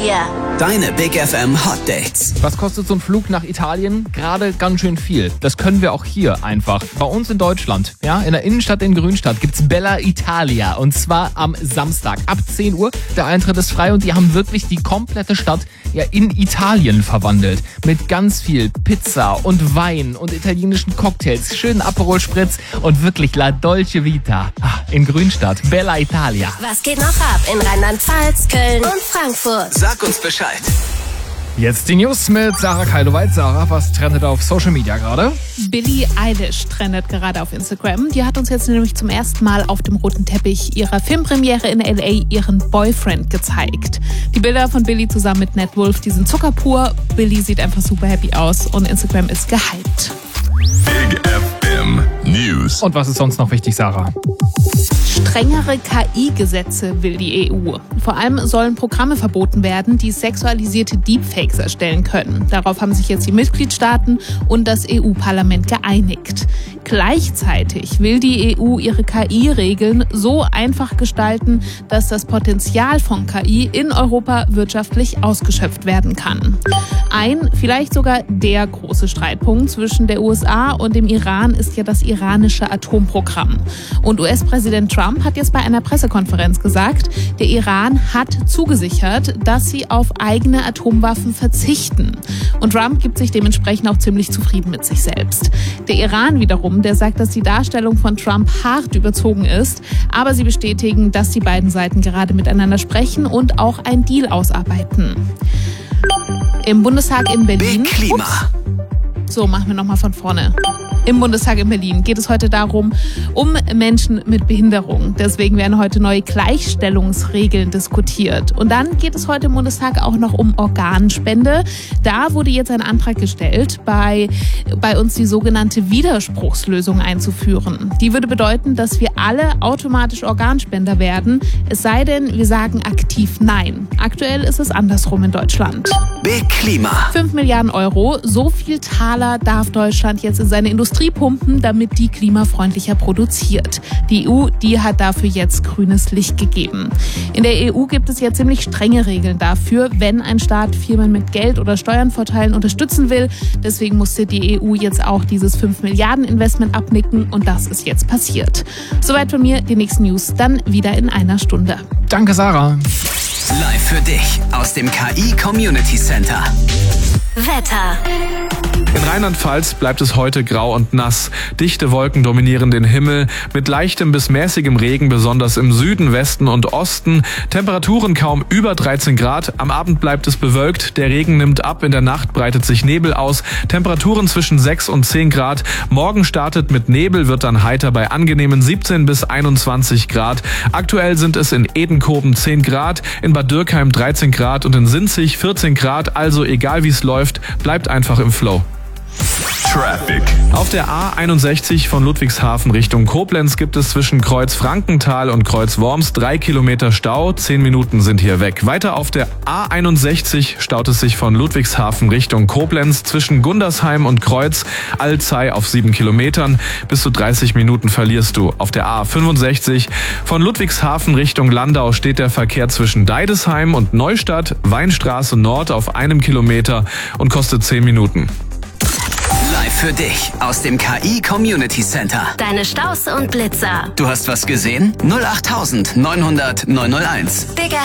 Italia. Deine Big FM Hot Dates. Was kostet so ein Flug nach Italien? Gerade ganz schön viel. Das können wir auch hier einfach. Bei uns in Deutschland, ja, in der Innenstadt in Grünstadt gibt's Bella Italia. Und zwar am Samstag ab 10 Uhr. Der Eintritt ist frei und die haben wirklich die komplette Stadt ja in Italien verwandelt. Mit ganz viel Pizza und Wein und italienischen Cocktails, schönen Aperol Spritz und wirklich La Dolce Vita. In Grünstadt, Bella Italia. Was geht noch ab in Rheinland-Pfalz, Köln und Frankfurt? Sag uns Bescheid. Jetzt die News mit Sarah Keiloweit. Sarah, was trendet auf Social Media gerade? Billie Eilish trendet gerade auf Instagram. Die hat uns jetzt nämlich zum ersten Mal auf dem roten Teppich ihrer Filmpremiere in L.A. ihren Boyfriend gezeigt. Die Bilder von Billie zusammen mit Ned Wolff, die sind zuckerpur. Billie sieht einfach super happy aus und Instagram ist gehypt. Big FM News. Und was ist sonst noch wichtig, Sarah? Strengere KI-Gesetze will die EU. Vor allem sollen Programme verboten werden, die sexualisierte Deepfakes erstellen können. Darauf haben sich jetzt die Mitgliedstaaten und das EU-Parlament geeinigt. Gleichzeitig will die EU ihre KI-Regeln so einfach gestalten, dass das Potenzial von KI in Europa wirtschaftlich ausgeschöpft werden kann. Ein, vielleicht sogar der große Streitpunkt zwischen der USA und dem Iran ist ja das iranische Atomprogramm. Und US-Präsident Trump hat jetzt bei einer Pressekonferenz gesagt, der Iran hat zugesichert, dass sie auf eigene Atomwaffen verzichten. Und Trump gibt sich dementsprechend auch ziemlich zufrieden mit sich selbst. Der Iran wiederum, der sagt, dass die Darstellung von Trump hart überzogen ist, aber sie bestätigen, dass die beiden Seiten gerade miteinander sprechen und auch einen Deal ausarbeiten. Im Bundestag in Berlin... Big Klima. So, machen wir nochmal von vorne. Im Bundestag in Berlin geht es heute um Menschen mit Behinderung. Deswegen werden heute neue Gleichstellungsregeln diskutiert. Und dann geht es heute im Bundestag auch noch um Organspende. Da wurde jetzt ein Antrag gestellt, bei uns die sogenannte Widerspruchslösung einzuführen. Die würde bedeuten, dass wir alle automatisch Organspender werden, es sei denn, wir sagen aktiv Nein. Aktuell ist es andersrum in Deutschland. Big Klima. 5 Milliarden Euro, so viel Taler darf Deutschland jetzt in seine Industrie pumpen, damit die klimafreundlicher produziert. Die EU, die hat dafür jetzt grünes Licht gegeben. In der EU gibt es ja ziemlich strenge Regeln dafür, wenn ein Staat Firmen mit Geld oder Steuernvorteilen unterstützen will. Deswegen musste die EU jetzt auch dieses 5 Milliarden Investment abnicken und das ist jetzt passiert. Soweit von mir, die nächsten News dann wieder in einer Stunde. Danke, Sarah. Live für dich aus dem KI Community Center. Wetter. In Rheinland-Pfalz bleibt es heute grau und nass. Dichte Wolken dominieren den Himmel mit leichtem bis mäßigem Regen, besonders im Süden, Westen und Osten. Temperaturen kaum über 13 Grad. Am Abend bleibt es bewölkt. Der Regen nimmt ab. In der Nacht breitet sich Nebel aus. Temperaturen zwischen 6 und 10 Grad. Morgen startet mit Nebel, wird dann heiter bei angenehmen 17 bis 21 Grad. Aktuell sind es in Edenkoben 10 Grad, in Bad Dürkheim 13 Grad und in Sinzig 14 Grad. Also egal wie es läuft, bleibt einfach im Flow. Traffic. Auf der A61 von Ludwigshafen Richtung Koblenz gibt es zwischen Kreuz Frankenthal und Kreuz Worms 3 Kilometer Stau. 10 Minuten sind hier weg. Weiter auf der A61 staut es sich von Ludwigshafen Richtung Koblenz zwischen Gundersheim und Kreuz Alzey auf 7 Kilometern. Bis zu 30 Minuten verlierst du. Auf der A65 von Ludwigshafen Richtung Landau steht der Verkehr zwischen Deidesheim und Neustadt, Weinstraße Nord auf 1 Kilometer und kostet 10 Minuten. Live für dich aus dem KI Community Center. Deine Staus und Blitzer. Du hast was gesehen? 08900 901. Big